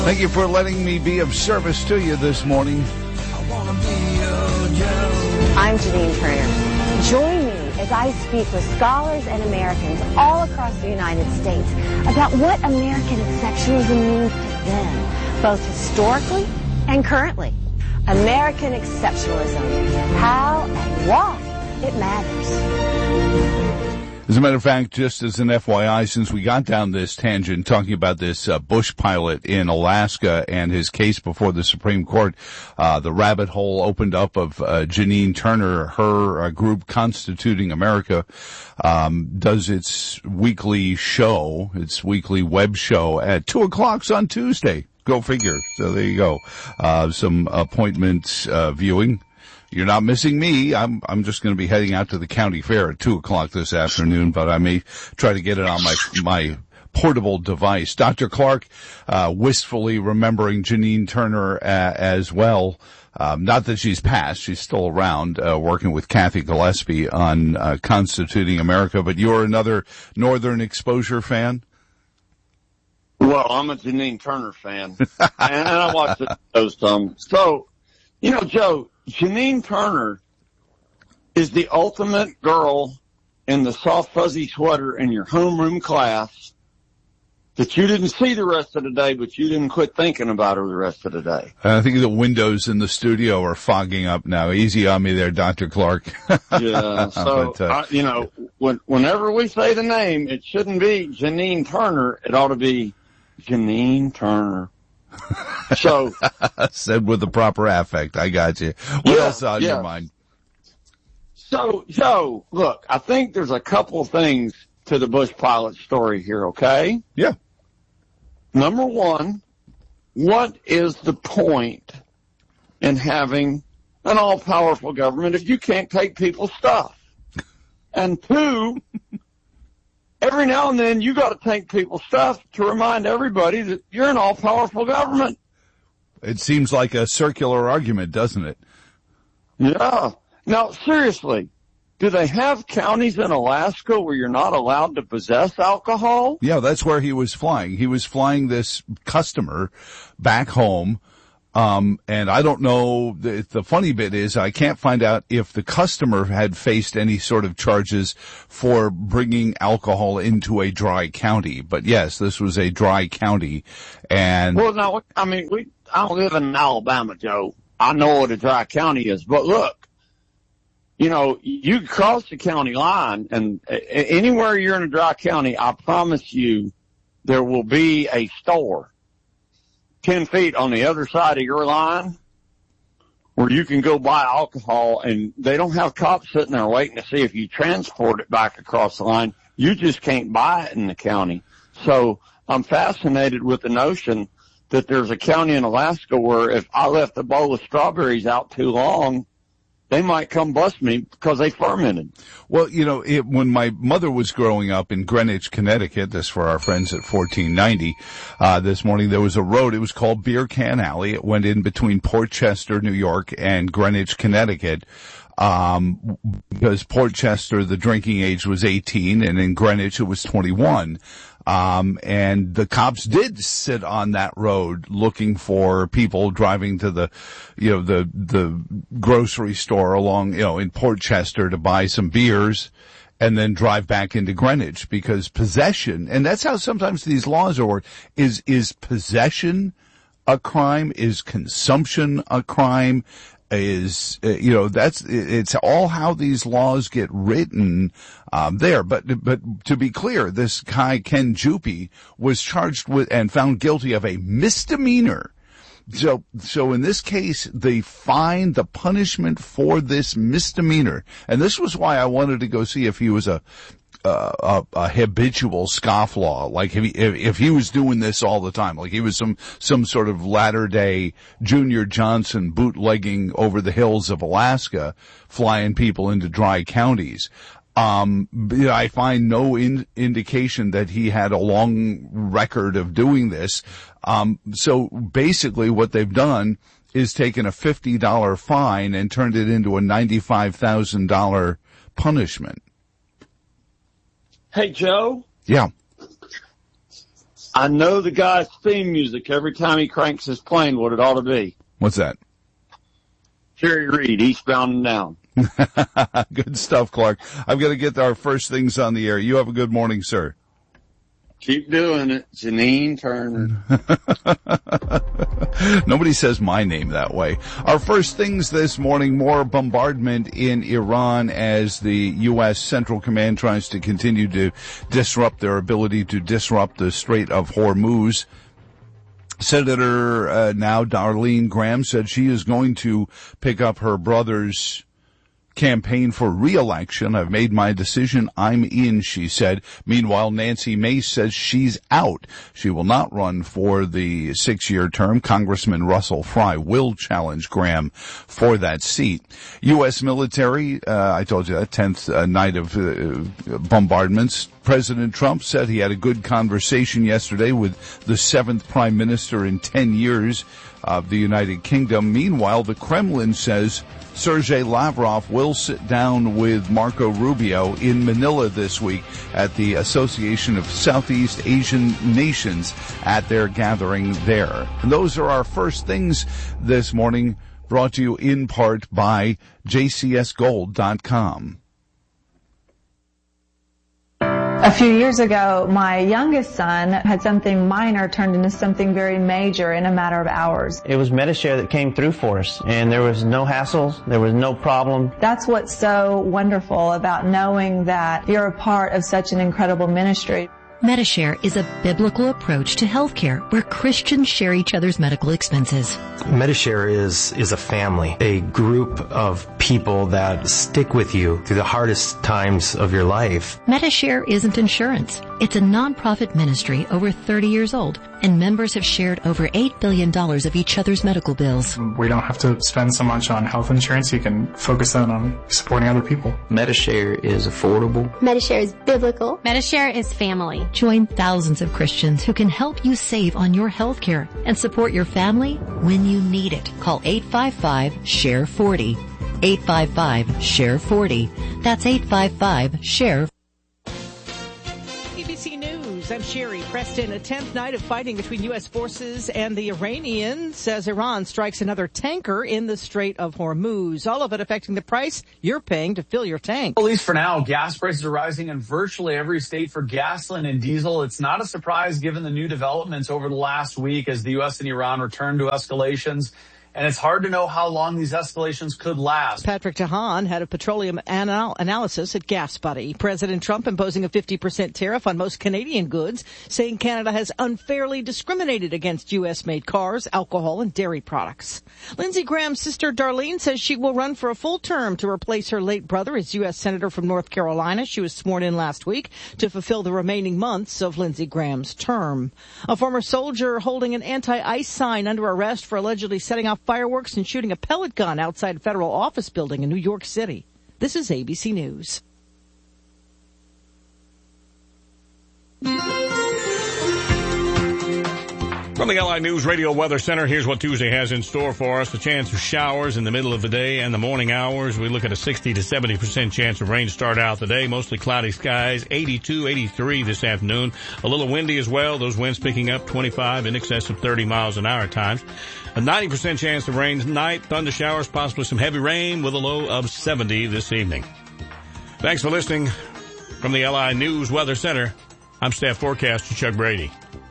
Thank you for letting me be of service to you this morning. I'm Janine Turner. Join me as I speak with scholars and Americans all across the United States about what American exceptionalism means to them, both historically and currently. American exceptionalism, how and why it matters. As a matter of fact, just as an FYI, since we got down this tangent talking about this Bush pilot in Alaska and his case before the Supreme Court, the rabbit hole opened up of Janine Turner. Her group, Constituting America, does its weekly show, its weekly web show at 2 o'clock on Tuesday. Go figure. So there you go. Some appointment viewing. You're not missing me. I'm just going to be heading out to the county fair at 2 o'clock this afternoon, but I may try to get it on my portable device. Dr. Clark, wistfully remembering Janine Turner, as well. Not that she's passed. She's still around, working with Kathy Gillespie on, Constituting America, but you're another Northern Exposure fan? Well, I'm a Janine Turner fan, and I watch those some. So, you know, Joe, Janine Turner is the ultimate girl in the soft fuzzy sweater in your homeroom class that you didn't see the rest of the day, but you didn't quit thinking about her the rest of the day. I think the windows in the studio are fogging up now. Easy on me there, Dr. Clark. Yeah, so, but, whenever we say the name, it shouldn't be Janine Turner. It ought to be Janine Turner. So said with the proper affect. I got you. What else on your mind? So, Joe, look, I think there's a couple things to the Bush pilot story here, okay? Yeah. Number one, what is the point in having an all-powerful government if you can't take people's stuff? And two, every now and then you got to take people's stuff to remind everybody that you're an all-powerful government. It seems like a circular argument, doesn't it? Yeah. Now, seriously, do they have counties in Alaska where you're not allowed to possess alcohol? Yeah, that's where he was flying. He was flying this customer back home. And I don't know, the funny bit is I can't find out if the customer had faced any sort of charges for bringing alcohol into a dry county. But yes, this was a dry county. And well, no, I mean, I don't live in Alabama, Joe. I know what a dry county is, but look, you know, you cross the county line and anywhere you're in a dry county, I promise you there will be a store 10 feet on the other side of your line where you can go buy alcohol, and they don't have cops sitting there waiting to see if you transport it back across the line. You just can't buy it in the county. So I'm fascinated with the notion that there's a county in Alaska where if I left a bowl of strawberries out too long, they might come bust me because they fermented. Well, you know, when my mother was growing up in Greenwich, Connecticut, this for our friends at 1490, this morning there was a road, it was called Beer Can Alley. It went in between Port Chester, New York and Greenwich, Connecticut. Because Port Chester, the drinking age was 18 and in Greenwich it was 21. And the cops did sit on that road looking for people driving to the grocery store along, in Port Chester to buy some beers and then drive back into Greenwich because possession, and that's how sometimes these laws are worked, is possession a crime? Is consumption a crime? It's all how these laws get written, there. But to be clear, this guy, Ken Juppie, was charged with and found guilty of a misdemeanor. So in this case, the punishment for this misdemeanor, and this was why I wanted to go see if he was a habitual scofflaw, like if he was doing this all the time, like he was some sort of latter-day Junior Johnson bootlegging over the hills of Alaska, flying people into dry counties. I find no indication that he had a long record of doing this. So basically what they've done is taken a $50 fine and turned it into a $95,000 punishment. Hey, Joe? Yeah. I know the guy's theme music every time he cranks his plane, what it ought to be. What's that? Jerry Reed, Eastbound and Down. Good stuff, Clark. I'm going to get our first things on the air. You have a good morning, sir. Keep doing it, Janine Turner. Nobody says my name that way. Our first things this morning, more bombardment in Iran as the U.S. Central Command tries to continue to disrupt their ability to disrupt the Strait of Hormuz. Senator now Darlene Graham said she is going to pick up her brother's campaign for re-election. I've made my decision. I'm in, she said. Meanwhile, Nancy Mace says she's out. She will not run for the 6-year term. Congressman Russell Fry will challenge Graham for that seat. U.S. military, I told you that, 10th night of bombardments. President Trump said he had a good conversation yesterday with the 7th prime minister in 10 years of the United Kingdom. Meanwhile, the Kremlin says Sergei Lavrov will sit down with Marco Rubio in Manila this week at the Association of Southeast Asian Nations at their gathering there. And those are our first things this morning, brought to you in part by jcsgold.com. A few years ago, my youngest son had something minor turned into something very major in a matter of hours. It was Medi-Share that came through for us, and there was no hassles, there was no problem. That's what's so wonderful about knowing that you're a part of such an incredible ministry. Medi-Share is a biblical approach to healthcare where Christians share each other's medical expenses. Medi-Share is a family, a group of people that stick with you through the hardest times of your life. Medi-Share isn't insurance. It's a nonprofit ministry over 30 years old, and members have shared over $8 billion of each other's medical bills. We don't have to spend so much on health insurance. You can focus that on supporting other people. Medi-Share is affordable. Medi-Share is biblical. Medi-Share is family. Join thousands of Christians who can help you save on your health care and support your family when you need it. Call 855-SHARE-40. 855-SHARE-40. That's 855-SHARE-40. ABC News, I'm Sherry Preston. A 10th night of fighting between U.S. forces and the Iranians as Iran strikes another tanker in the Strait of Hormuz. All of it affecting the price you're paying to fill your tank. At least for now, gas prices are rising in virtually every state for gasoline and diesel. It's not a surprise given the new developments over the last week as the U.S. and Iran return to escalations. And it's hard to know how long these escalations could last. Patrick Tahan, head of petroleum analysis at GasBuddy. President Trump imposing a 50% tariff on most Canadian goods, saying Canada has unfairly discriminated against U.S.-made cars, alcohol, and dairy products. Lindsey Graham's sister Darlene says she will run for a full term to replace her late brother as U.S. Senator from North Carolina. She was sworn in last week to fulfill the remaining months of Lindsey Graham's term. A former soldier holding an anti-ICE sign under arrest for allegedly setting off fireworks and shooting a pellet gun outside a federal office building in New York City. This is ABC News. From the LI News Radio Weather Center, here's what Tuesday has in store for us. A chance of showers in the middle of the day and the morning hours. We look at a 60 to 70% chance of rain to start out the day. Mostly cloudy skies, 82, 83 this afternoon. A little windy as well. Those winds picking up 25 in excess of 30 miles an hour at times. A 90% chance of rain tonight. Thunder showers, possibly some heavy rain with a low of 70 this evening. Thanks for listening. From the LI News Weather Center, I'm staff forecaster Chuck Brady.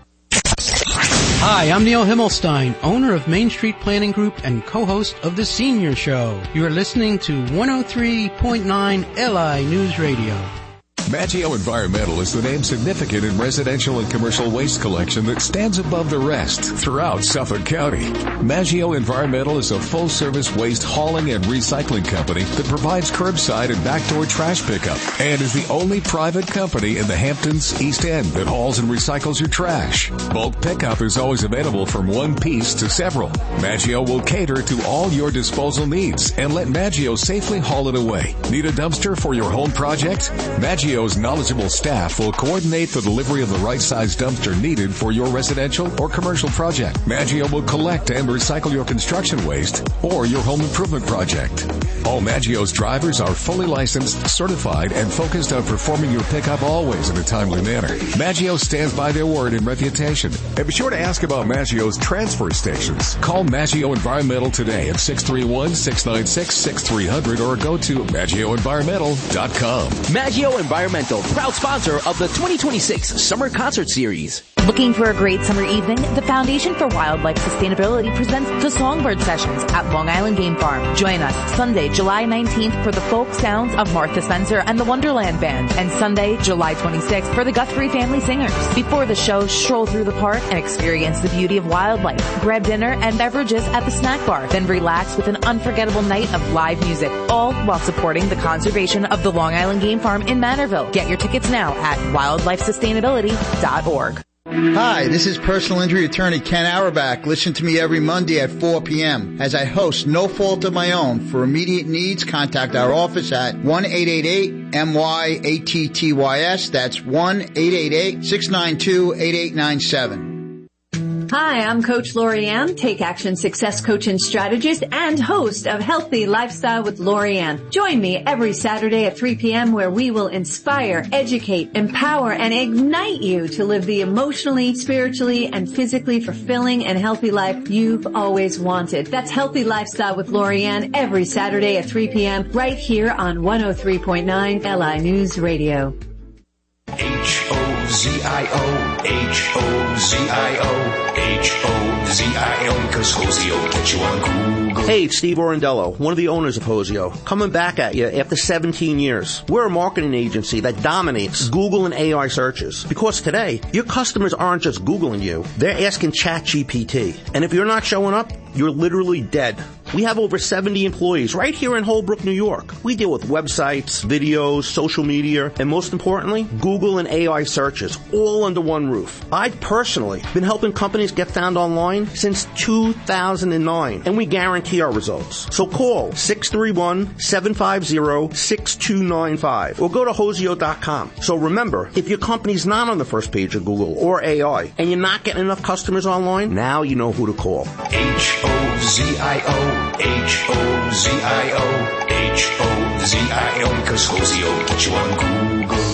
Hi, I'm Neil Himmelstein, owner of Main Street Planning Group and co-host of The Senior Show. You are listening to 103.9 LI News Radio. Maggio Environmental is the name significant in residential and commercial waste collection that stands above the rest throughout Suffolk County. Maggio Environmental is a full-service waste hauling and recycling company that provides curbside and backdoor trash pickup and is the only private company in the Hamptons East End that hauls and recycles your trash. Bulk pickup is always available from one piece to several. Maggio will cater to all your disposal needs and let Maggio safely haul it away. Need a dumpster for your home project? Maggio Maggio's knowledgeable staff will coordinate the delivery of the right size dumpster needed for your residential or commercial project. Maggio will collect and recycle your construction waste or your home improvement project. All Maggio's drivers are fully licensed, certified, and focused on performing your pickup always in a timely manner. Maggio stands by their word and reputation. And be sure to ask about Maggio's transfer stations. Call Maggio Environmental today at 631-696-6300 or go to MaggioEnvironmental.com. Maggio Environmental, proud sponsor of the 2026 Summer Concert Series. Looking for a great summer evening? The Foundation for Wildlife Sustainability presents the Songbird Sessions at Long Island Game Farm. Join us Sunday, July 19th for the folk sounds of Martha Spencer and the Wonderland Band, and Sunday, July 26th for the Guthrie Family Singers. Before the show, stroll through the park and experience the beauty of wildlife. Grab dinner and beverages at the snack bar, then relax with an unforgettable night of live music, all while supporting the conservation of the Long Island Game Farm in Manorville. Get your tickets now at wildlifesustainability.org. Hi, this is personal injury attorney Ken Auerbach. Listen to me every Monday at 4 p.m. as I host No Fault of My Own. For immediate needs, contact our office at 1-888-MYATTYS. That's 1-888-692-8897. Hi, I'm Coach Lorianne, Take Action success coach and strategist and host of Healthy Lifestyle with Lorianne. Join me every Saturday at 3 p.m. where we will inspire, educate, empower, and ignite you to live the emotionally, spiritually, and physically fulfilling and healthy life you've always wanted. That's Healthy Lifestyle with Lorianne every Saturday at 3 p.m. right here on 103.9 LI News Radio. H-O-Z-I-O, H-O-Z-I-O, H-O-Z-I-O, because Hosey will get you on Google. Hey, it's Steve Orendello, one of the owners of Hoseo, coming back at you after 17 years. We're a marketing agency that dominates Google and AI searches. Because today, your customers aren't just Googling you, they're asking ChatGPT. And if you're not showing up, you're literally dead. We have over 70 employees right here in Holbrook, New York. We deal with websites, videos, social media, and most importantly, Google and AI searches, all under one roof. I've personally been helping companies get found online since 2009, and we guarantee our results. So call 631-750-6295 or go to Hoseo.com. So remember, if your company's not on the first page of Google or AI, and you're not getting enough customers online, now you know who to call. H-O-Z-I-O, H-O-Z-I-O, H-O-Z-I-O, because Hosey will get you on Google.